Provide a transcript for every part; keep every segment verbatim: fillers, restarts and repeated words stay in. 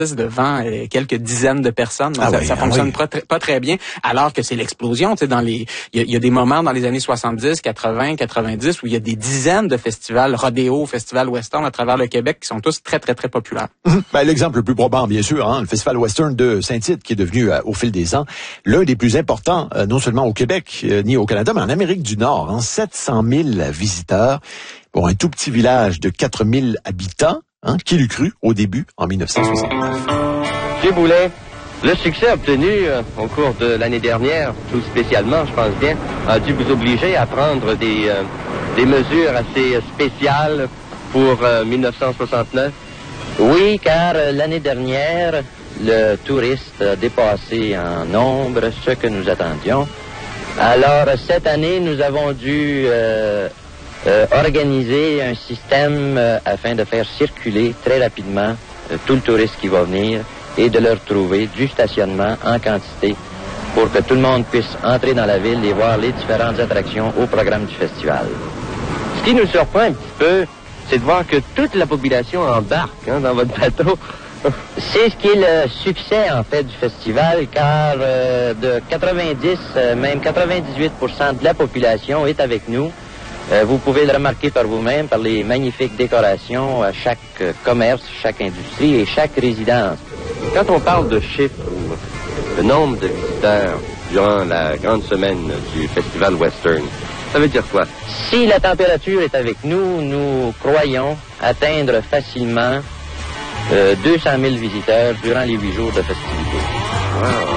devant euh, quelques dizaines de personnes. Donc ah ça, oui, ça ah fonctionne oui. pas, très, pas très bien, alors que c'est l'explosion. Tu sais, dans les, il y, y a des moments dans les années soixante-dix, quatre-vingts, quatre-vingt-dix où il y a des dizaines de festivals rodéo, festivals western à travers le Québec qui sont tous très très très populaires. Ben, l'exemple le plus probant, bien sûr, hein, le Festival western de Saint-Tite, qui est devenu euh, au fil des ans l'un des plus importants, euh, non seulement au Québec euh, ni au Canada, mais en Amérique du Nord. Hein, sept cent mille visiteurs pour un tout petit village de quatre mille habitants. Hein, qui l'eût cru au début, en dix-neuf cent soixante-neuf? Monsieur Boulet, le succès obtenu euh, au cours de l'année dernière, tout spécialement, je pense bien, a dû vous obliger à prendre des, euh, des mesures assez spéciales pour euh, mille neuf cent soixante-neuf. Oui, car euh, l'année dernière, le touriste a dépassé en nombre ce que nous attendions. Alors, cette année, nous avons dû... Euh, Euh, organiser un système euh, afin de faire circuler très rapidement euh, tout le touriste qui va venir et de leur trouver du stationnement en quantité pour que tout le monde puisse entrer dans la ville et voir les différentes attractions au programme du festival. Ce qui nous surprend un petit peu, c'est de voir que toute la population embarque hein, dans votre bateau. C'est ce qui est le succès, en fait, du festival, car euh, de quatre-vingt-dix, euh, même quatre-vingt-dix-huit pour cent de la population est avec nous. Euh, vous pouvez le remarquer par vous-même, par les magnifiques décorations à chaque euh, commerce, chaque industrie et chaque résidence. Quand on parle de chiffres, le nombre de visiteurs durant la grande semaine du Festival Western, ça veut dire quoi? Si la température est avec nous, nous croyons atteindre facilement euh, deux cent mille visiteurs durant les huit jours de festivités. Wow.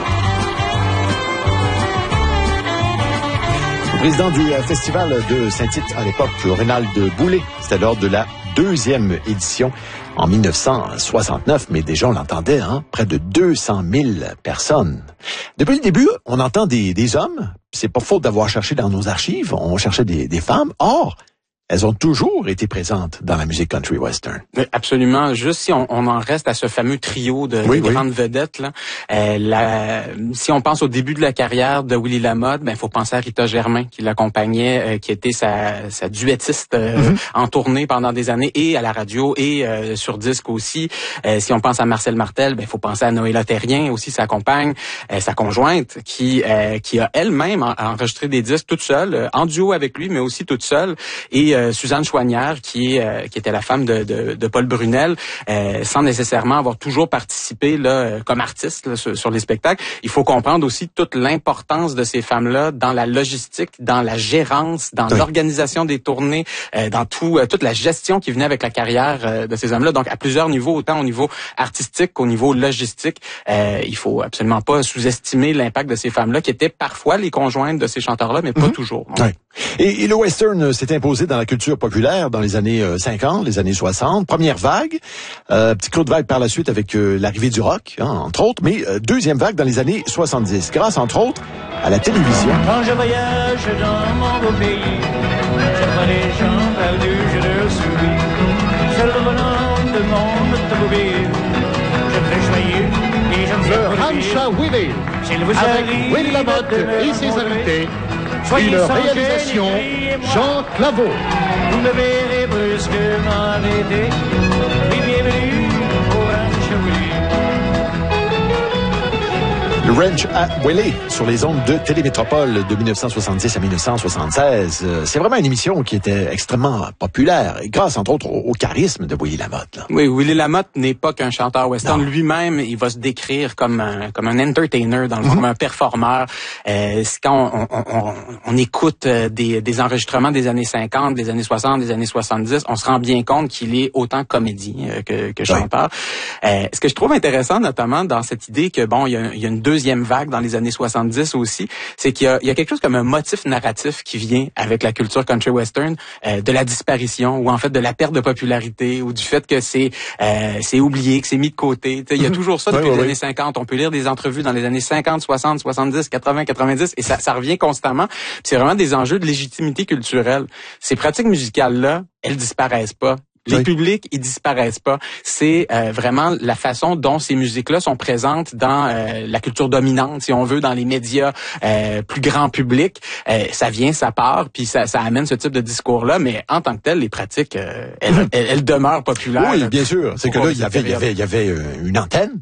Le président du Festival de Saint-Tite à l'époque, Rénald Boulay, c'était lors de la deuxième édition en mille neuf cent soixante-neuf, mais déjà on l'entendait, hein, près de deux cent mille personnes. Depuis le début, on entend des, des hommes, c'est pas faute d'avoir cherché dans nos archives, on cherchait des, des femmes, or... elles ont toujours été présentes dans la musique country western. Absolument. Juste si on, on en reste à ce fameux trio de, oui, de oui. grandes vedettes, là, euh, la, si on pense au début de la carrière de Willie Lamotte, ben faut penser à Rita Germain qui l'accompagnait, euh, qui était sa, sa duettiste euh, mm-hmm. en tournée pendant des années et à la radio et euh, sur disque aussi. Euh, si on pense à Marcel Martel, ben faut penser à Noëlla Terrien aussi, sa compagne, euh, sa conjointe, qui euh, qui a elle-même en, enregistré des disques toute seule, euh, en duo avec lui, mais aussi toute seule. Et Euh, Suzanne Chouanière, qui est euh, qui était la femme de, de, de Paul Brunel, euh, sans nécessairement avoir toujours participé là euh, comme artiste là, sur, sur les spectacles. Il faut comprendre aussi toute l'importance de ces femmes-là dans la logistique, dans la gérance, dans oui. l'organisation des tournées, euh, dans tout euh, toute la gestion qui venait avec la carrière euh, de ces hommes-là. Donc à plusieurs niveaux, autant au niveau artistique qu'au niveau logistique, euh, il faut absolument pas sous-estimer l'impact de ces femmes-là, qui étaient parfois les conjointes de ces chanteurs-là, mais pas mm-hmm. toujours. Oui. Et, et le western s'est imposé dans la culture populaire dans les années euh, cinquante, les années soixante. Première vague, euh, petit creux de vague par la suite avec euh, l'arrivée du rock, hein, entre autres, mais euh, deuxième vague dans les années soixante-dix, grâce entre autres à la télévision. Quand je voyage dans mon beau pays, je vois les gens perdus, je leur souris. C'est le bonhomme de mon automobile. Je me fais choyer et je me fais Le Rancha Willie, avec Willie Lamotte et ses invités. Soyez Une réalisation, Jean Claveau. Vous me verrez brusquement arrêter. Oui, bienvenue au Rancho Willie. Le Ranch à Willie sur les ondes de Télémétropole de mille neuf cent soixante-dix à mille neuf cent soixante-seize. C'est vraiment une émission qui était extrêmement populaire, et grâce entre autres au, au charisme de Willie Lamotte. Là. Oui, Willie Lamotte n'est pas qu'un chanteur western. Non. Lui-même, il va se décrire comme un, comme un entertainer, dans le fond, mm-hmm. un performeur. Euh, c'est quand on, on, on, on écoute des, des enregistrements des années cinquante, des années soixante, des années soixante-dix, on se rend bien compte qu'il est autant comédien que, que chanteur. Oui. Euh, ce que je trouve intéressant, notamment dans cette idée que bon, il y a, il y a une deuxième vague dans les années soixante-dix aussi, c'est qu'il y a, il y a quelque chose comme un motif narratif qui vient avec la culture country western, euh, de la disparition ou en fait de la perte de popularité ou du fait que c'est euh, c'est oublié, que c'est mis de côté. T'sais, il y a toujours ça depuis oui, les oui. années cinquante. On peut lire des entrevues dans les années cinquante, soixante, soixante-dix, quatre-vingts, quatre-vingt-dix et ça, ça revient constamment. Puis c'est vraiment des enjeux de légitimité culturelle. Ces pratiques musicales-là, elles disparaissent pas. Les oui. publics, ils disparaissent pas. C'est euh, vraiment la façon dont ces musiques-là sont présentes dans euh, la culture dominante, si on veut, dans les médias euh, plus grand public. Euh, ça vient, ça part, puis ça, ça amène ce type de discours-là. Mais en tant que tel, les pratiques, euh, elles, elles, elles demeurent populaires. Oui, bien sûr. C'est que là, il y avait, il y avait, il y avait une antenne.